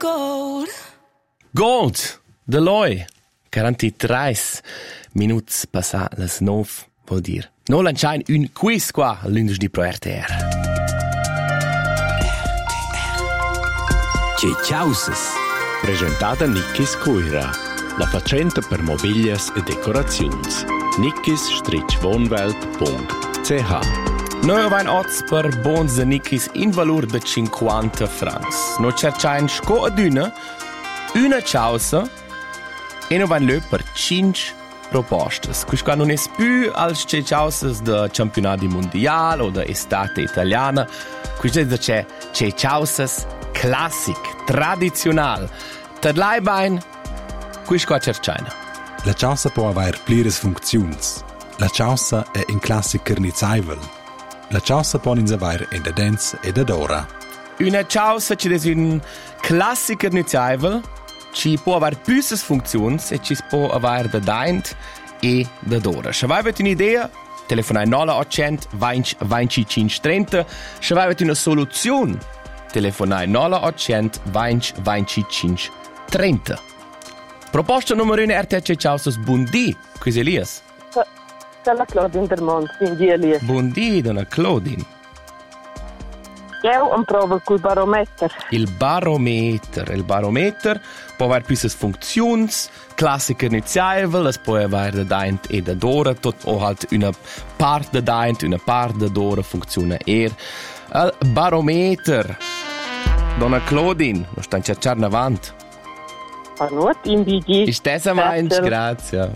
gold. Gold, de loi. 43 minuts passà les 9, vuol dir. No lanciain un quiz qua lunedì pro RTR. Cecauses. Presentata Nickis Cuira, la facenta per mobilias e decorazions. nickis-wohnwelt.ch. Noi avain oz per bons de Nickis in valur de 50 francs. No cercain sco adüna, una chausa, e no vain lö per 5 propostas. Quisca non es più als chausas de campionati mondial o de estate italiana. Quisca es de chausas classic, traditional. Tadlai bain, quisca cercaina. La chausa può aver plires funziuns. La chausa è in classicer nizaivel. La chausa può insaver in da dance e da dora. Una chausa ci des un classicer nizaivel, ci può aver püsses funziuns e ci può aver da daint e da dora. Se vai avete un'idea, telefonai 0800 20 25 30. Se vai avete una soluzione, telefonai 0800 20 25 30. Proposta numero 1 RTC Chausas Buondì, qui è Elias. La Claudine Dermont, quindi Elias. Buondì, donna Claudine. Io un prova col barometer. Il barometer può avere più funzioni, classiche iniziali, es può avere da daint e da dora, o halt una parte da daint, una parte da dora funziona Il barometer, donna Claudine, lo stanno cercando avanti. Anot, invidie. Stessa meins, grazie.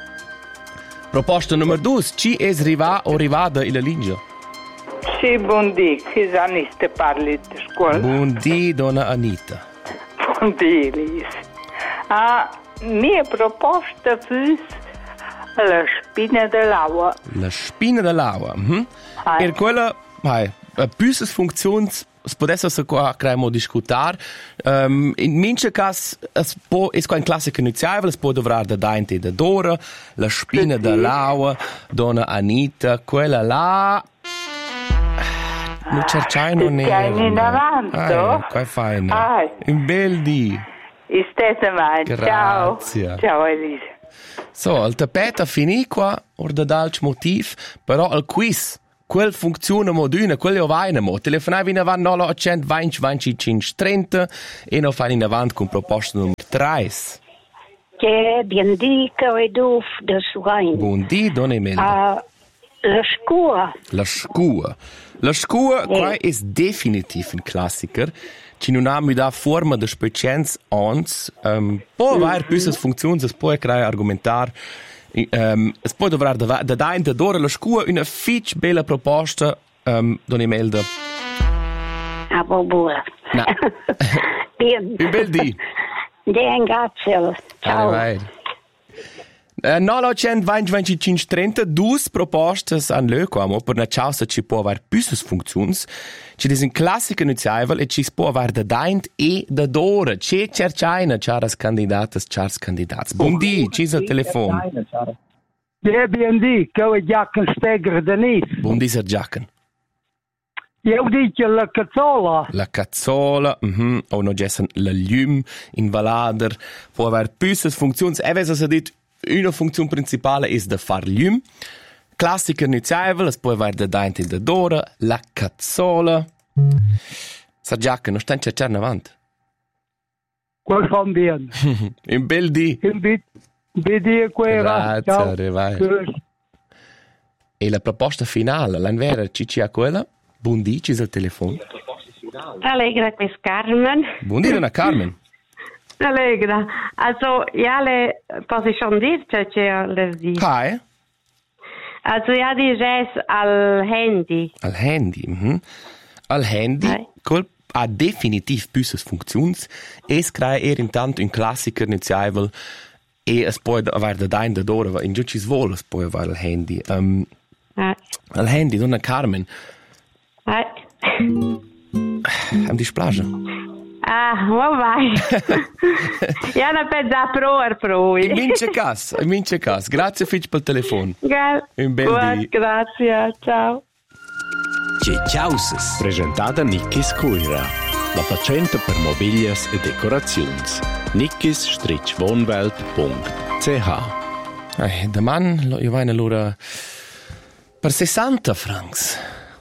Proposta numero 2, ci es riva o rivada in la linea? Sì, buondì, che Anita parli di scuola. Buondì, donna Anita. Buondì, Elisa. Mia proposta fu la spina dell'acqua. La spina dell'acqua. Per quella, più funzioni, potesse se qua cremo discutar. In mince cas, es qua in classica iniziale, es può dovrar da dainte da dora, la spina dell'acqua, donna Anita, quella là. Non cercai non è. Tieni in avanti. Qua è fine. Un bel dì. Stessa mai. Ciao. Grazie. Ciao Elisa. So, il tappeto finì qua, or da dalch motiv, però al quiz, quel funziona moduna, quello vaina mo. Telefonavi in avanti 0800 20 25 30 e non fai in avanti con proposta numero 3. Che buondì che è duf da suain. Buondì, donna Imelda. La scua. La scua. La scua, qua è definitiv un classiker. Ci non ha da forma de specienz ons. Può avere più funzioni, es può creare argumentar. Es può dovrar da dainte d'ora la scua una fitch bella proposta, donna Imelda. Buona. No. Un bel dì. Grazie. Ciao. Vai. 920 25 30, 2 propostas an leucamo per una chausa ci può aver più funzioni. Ci des un classico iniziale e ci può aver da daint e da dora. C'è cercaina, caras candidatas, chars candidats. Buondì, ci il telefono. Buondì, che è Giacan Stegger Denis. Buondì, Sir Giacan. Io dico la cazzola. La cazzola, o no gessen la lium in valader, può aver più funzioni. E vesa se dit, una funzione principale è da far lium. Classica iniziale, es può avere da dainte da dora, la cazzola. Sa giacca, non sta in cercare avanti. Quel fan bien. Un bel dì. Un bel dì quella. Grazie, vai. E la proposta finale, l'anvera ci ha quella? Buondì, ci il telefono. Allegra, qui è Carmen. Buondì, donna Carmen. Allegra. Also, ja, le posso schon dire, c'è le di. Hi. Also, ja, die Jazz al handy. Al handy, Al handy, col ha definitiv büsses funktions, es crea intanto un classiker iniziale e es può avere da dain da dora, in giucis vol es può avere al handy. Al handy, donna Carmen. Am dispiace. Vai. Ja, na pensa pro. In mince cas. Grazie fitch pel telefono. Un bel dì. Grazie, ciao. Cecauses. Presentata Nickis Cuira. la facenta per mobilias e decoraziuns. nickis-wohnwelt.ch Daman io vai allora per 60 francs.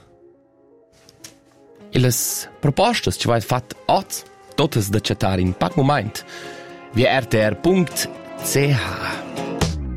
E le proposte ci vai fatte oggi, tutte da chattare in poco momento via rtr.ch.